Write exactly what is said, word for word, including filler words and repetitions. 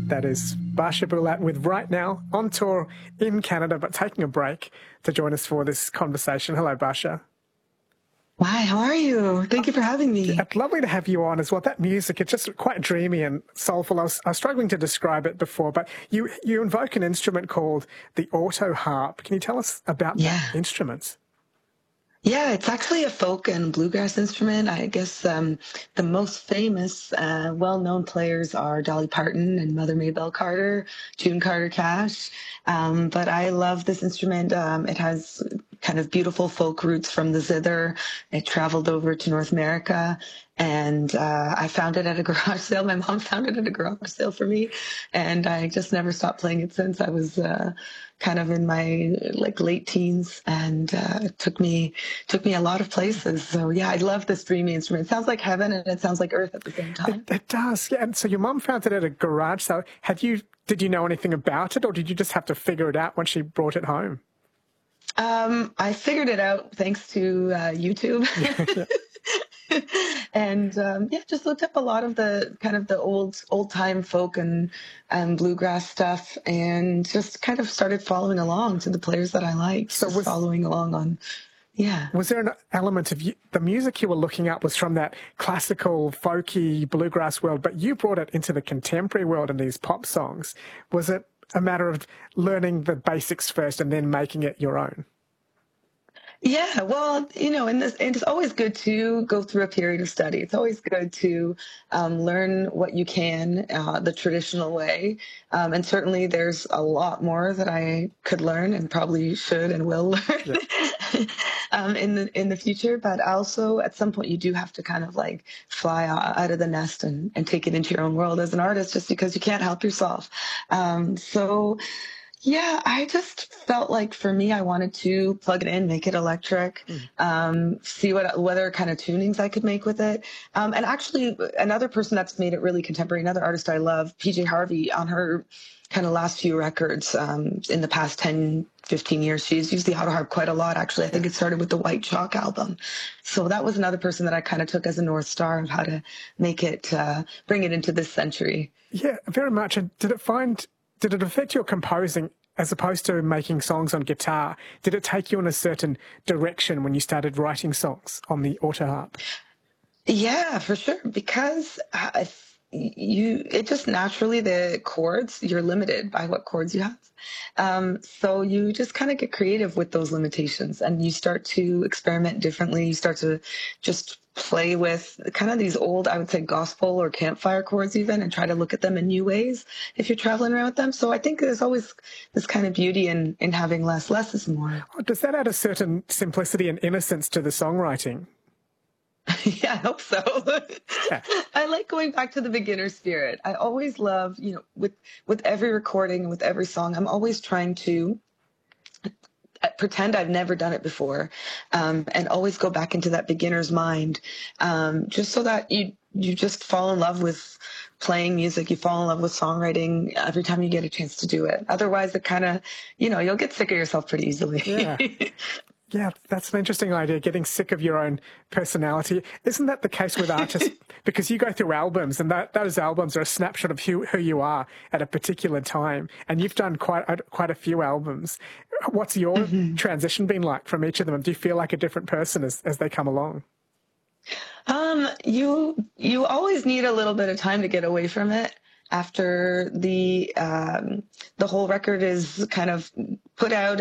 That is Basia Bulat with Right Now on tour in Canada, but taking a break to join us for this conversation. Hello, Basia. Hi, how are you? Thank you for having me. It's lovely to have you on as well. That music, it's just quite dreamy and soulful. I was, I was struggling to describe it before, but you, you invoke an instrument called the auto harp. Can you tell us about Yeah. that instrument? Yeah, it's actually a folk and bluegrass instrument. I guess um, the most famous, uh, well-known players are Dolly Parton and Mother Maybelle Carter, June Carter Cash. Um, but I love this instrument. Um, it has kind of beautiful folk roots from the zither. It traveled over to North America. And uh, I found it at a garage sale. My mom found it at a garage sale for me. And I just never stopped playing it since. I was uh, kind of in my like late teens, and uh, it took me took me a lot of places. So yeah, I love this dreamy instrument. It sounds like heaven and it sounds like earth at the same time. It, it does. Yeah. And so your mom found it at a garage sale. Had you, did you know anything about it, or did you just have to figure it out when she brought it home? Um, I figured it out thanks to uh, YouTube. Yeah. And um, yeah, just looked up a lot of the kind of the old old time folk and and bluegrass stuff, and just kind of started following along to the players that I liked. So just was, following along on, yeah. Was there an element of you, the music you were looking at was from that classical, folky bluegrass world, but you brought it into the contemporary world in these pop songs? Was it a matter of learning the basics first and then making it your own? Yeah, well, you know, and, this, and it's always good to go through a period of study. It's always good to um, learn what you can uh, the traditional way. Um, and certainly there's a lot more that I could learn and probably should and will learn yeah. um, in the in the future. But also at some point you do have to kind of like fly out of the nest and, and take it into your own world as an artist, just because you can't help yourself. Um, so... Yeah, I just felt like for me, I wanted to plug it in, make it electric, mm. um, see what whether kind of tunings I could make with it. Um, and actually, another person that's made it really contemporary, another artist I love, P J Harvey, on her kind of last few records um, in the past ten, fifteen years, she's used the auto harp quite a lot, actually. I think it started with the White Chalk album. So that was another person that I kind of took as a North Star of how to make it, uh, bring it into this century. Yeah, very much. And did it find... Did it affect your composing as opposed to making songs on guitar? Did it take you in a certain direction when you started writing songs on the auto harp? Yeah, for sure. Because uh, you, it just naturally, the chords, you're limited by what chords you have. Um, so you just kind of get creative with those limitations, and you start to experiment differently. You start to just play with kind of these old, I would say, gospel or campfire chords even, and try to look at them in new ways if you're traveling around with them. So I think there's always this kind of beauty in, in having less. Less is more. Does that add a certain simplicity and innocence to the songwriting? Yeah, I hope so. Yeah. I like going back to the beginner spirit. I always love, you know, with, with every recording and with every song, I'm always trying to pretend I've never done it before, um, and always go back into that beginner's mind, um, just so that you you just fall in love with playing music. You fall in love with songwriting every time you get a chance to do it. Otherwise, it kind of, you know, you'll get sick of yourself pretty easily. Yeah. Yeah, that's an interesting idea, getting sick of your own personality. Isn't that the case with artists? Because you go through albums, and that, those albums are a snapshot of who, who you are at a particular time. And you've done quite a, quite a few albums. What's your mm-hmm. transition been like from each of them? Do you feel like a different person as, as they come along? Um, you you always need a little bit of time to get away from it after the um, the whole record is kind of put out